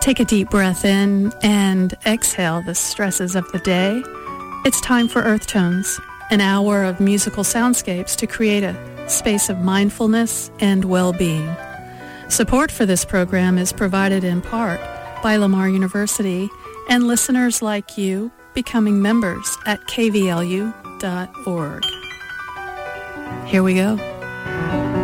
Take a deep breath in and exhale the stresses of the day. It's time for Earth Tones, an hour of musical soundscapes to create a space of mindfulness and well-being. Support for this program is provided in part by Lamar University and listeners like you becoming members at kvlu.org. Here we go.